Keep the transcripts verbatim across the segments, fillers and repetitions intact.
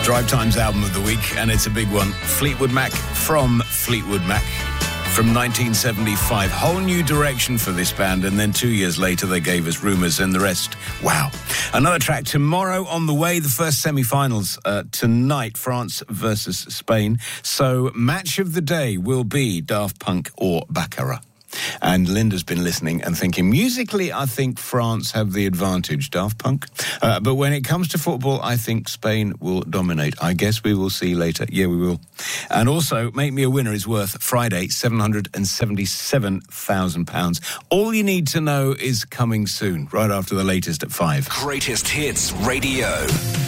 Drive Time's album of the week, and it's a big one. Fleetwood Mac from Fleetwood Mac from nineteen seventy-five. Whole new direction for this band, and then two years later they gave us Rumours and the rest. Wow. Another track tomorrow on the way, the first semi-finals uh, tonight, France versus Spain. So match of the day will be Daft Punk or Baccarat. And Linda's been listening and thinking, musically, I think France have the advantage, Daft Punk. Uh, but when it comes to football, I think Spain will dominate. I guess we will see later. Yeah, we will. And also, Make Me a Winner is worth, Friday, seven hundred seventy-seven thousand pounds. All you need to know is coming soon, right after the latest at five. Greatest Hits Radio.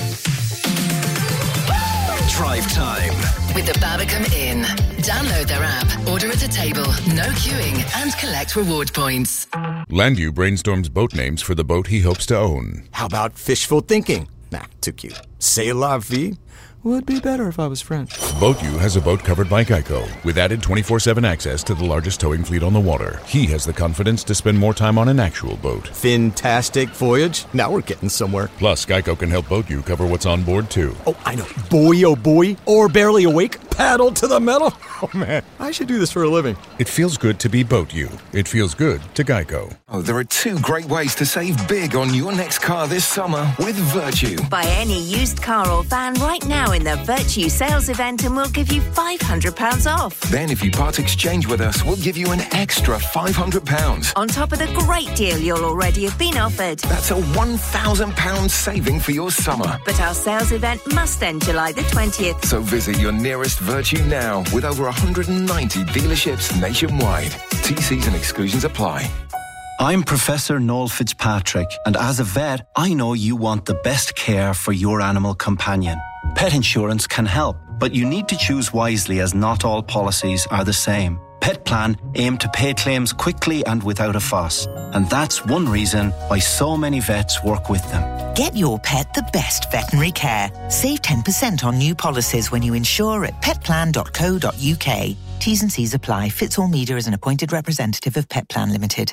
Drive Time. With the Babacom Inn. Download their app, order at a table, no queuing, and collect reward points. Landu brainstorms boat names for the boat he hopes to own. How about fishful thinking? Nah, too cute. C'est la vie? Would be better if I was French. BoatU has a boat covered by Geico, with added twenty-four seven access to the largest towing fleet on the water. He has the confidence to spend more time on an actual boat. Fantastic voyage. Now we're getting somewhere. Plus, Geico can help BoatU cover what's on board, too. Oh, I know. Boy, oh boy. Or barely awake. Paddle to the metal. Oh, man. I should do this for a living. It feels good to be BoatU. It feels good to Geico. Oh, there are two great ways to save big on your next car this summer with Virtue. Buy any used car or van right now in the Virtue sales event and we'll give you five hundred pounds off. Then if you part exchange with us, we'll give you an extra five hundred pounds. On top of the great deal you'll already have been offered. That's a one thousand pounds saving for your summer. But our sales event must end July the twentieth. So visit your nearest Virtue now with over one hundred ninety dealerships nationwide. T Cs and exclusions apply. I'm Professor Noel Fitzpatrick, and as a vet, I know you want the best care for your animal companion. Pet insurance can help, but you need to choose wisely as not all policies are the same. Petplan aim to pay claims quickly and without a fuss, and that's one reason why so many vets work with them. Get your pet the best veterinary care. Save ten percent on new policies when you insure at petplan dot co dot uk. T's and C's apply. Fitzall Media is an appointed representative of Petplan Limited.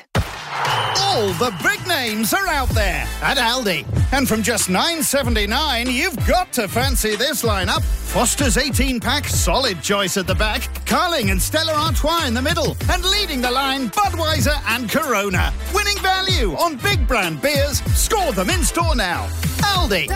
All the big names are out there at Aldi. And from just nine seventy-nine, you've got to fancy this lineup. Foster's eighteen-pack, solid choice at the back. Carling and Stella Artois in the middle. And leading the line, Budweiser and Corona. Winning value on big brand beers. Score them in store now. Aldi.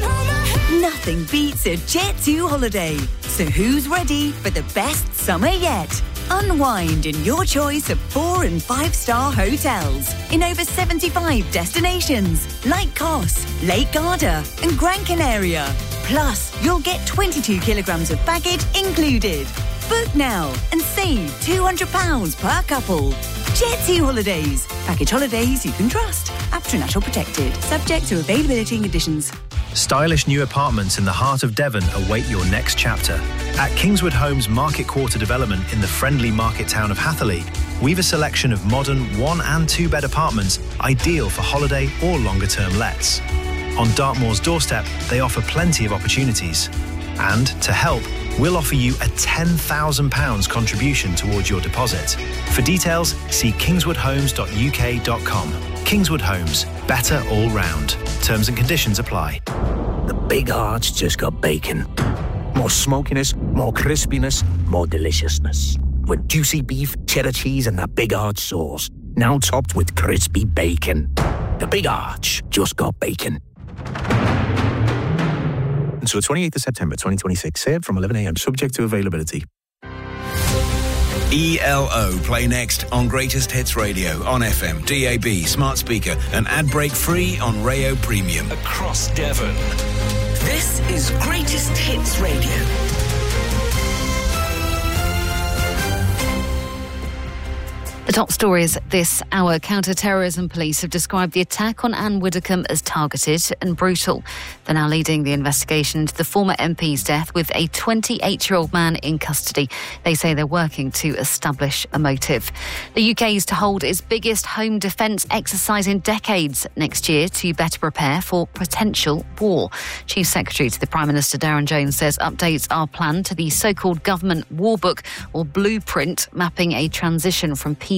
Nothing beats a Jet two holiday. So who's ready for the best summer yet? Unwind in your choice of four and five star hotels in over seventy-five destinations like Kos, Lake Garda and Gran Canaria. Plus, you'll get twenty-two kilograms of baggage included. Book now and save two hundred pounds per couple. Jet two Holidays. Package holidays you can trust. Apps are natural protected. Subject to availability and conditions. Stylish new apartments in the heart of Devon await your next chapter. At Kingswood Homes Market Quarter development in the friendly market town of Hatherley, we've a selection of modern one and two bed apartments ideal for holiday or longer term lets. On Dartmoor's doorstep, they offer plenty of opportunities. And to help, we'll offer you a ten thousand pounds contribution towards your deposit. For details, see kingswood homes dot u k dot com. Kingswood Homes, better all round. Terms and conditions apply. The Big Arch just got bacon. More smokiness, more crispiness, more deliciousness. With juicy beef, cheddar cheese and that Big Arch sauce. Now topped with crispy bacon. The Big Arch just got bacon. Until the twenty-eighth of September twenty twenty-six. Served from eleven a.m. subject to availability. E L O play next on Greatest Hits Radio on F M, D A B, smart speaker and ad break free on Rayo Premium. Across Devon. This is Greatest Hits Radio. The top stories this hour. Counter-terrorism police have described the attack on Anne Widdecombe as targeted and brutal. They're now leading the investigation into the former M P's death with a twenty-eight-year-old man in custody. They say they're working to establish a motive. The U K is to hold its biggest home defence exercise in decades next year to better prepare for potential war. Chief Secretary to the Prime Minister Darren Jones says updates are planned to the so-called government war book or blueprint mapping a transition from peace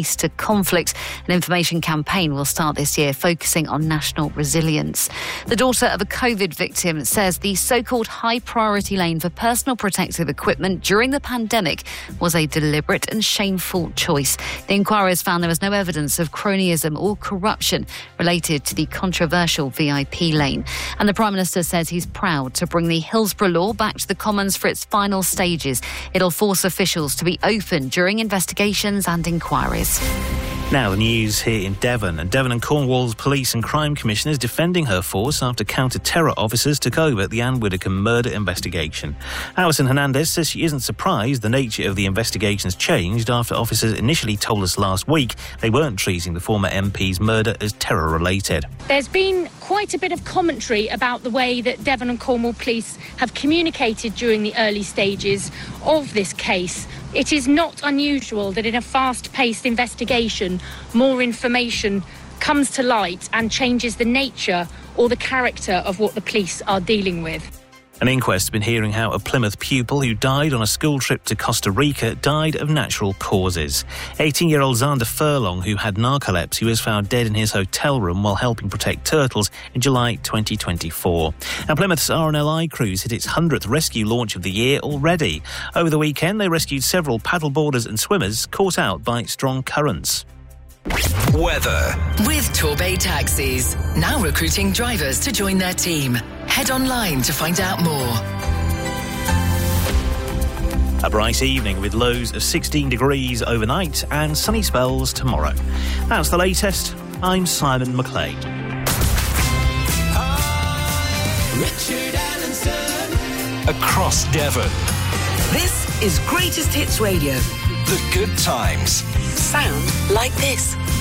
peace to conflict. An information campaign will start this year focusing on national resilience. The daughter of a COVID victim says the so-called high priority lane for personal protective equipment during the pandemic was a deliberate and shameful choice. The inquiry has found there was no evidence of cronyism or corruption related to the controversial V I P lane. And the Prime Minister says he's proud to bring the Hillsborough law back to the Commons for its final stages. It'll force officials to be open during investigations and inquiries. Now the news here in Devon. And Devon and Cornwall's Police and Crime Commissioners defending her force after counter-terror officers took over the Anne Widdecombe murder investigation. Alison Hernandez says she isn't surprised the nature of the investigations changed after officers initially told us last week they weren't treating the former M P's murder as terror-related. There's been quite a bit of commentary about the way that Devon and Cornwall Police have communicated during the early stages of this case. It is not unusual that in a fast-paced investigation, more information comes to light and changes the nature or the character of what the police are dealing with. An inquest has been hearing how a Plymouth pupil who died on a school trip to Costa Rica died of natural causes. eighteen-year-old Xander Furlong, who had narcolepsy, was found dead in his hotel room while helping protect turtles in July twenty twenty-four. Now, Plymouth's R N L I cruise hit its hundredth rescue launch of the year already. Over the weekend, they rescued several paddleboarders and swimmers caught out by strong currents. Weather. With Torbay Taxis. Now recruiting drivers to join their team. Head online to find out more. A bright evening with lows of sixteen degrees overnight and sunny spells tomorrow. That's the latest. I'm Simon McLean. Richard Allenson. Across Devon. This is Greatest Hits Radio. The good times. Sound like this.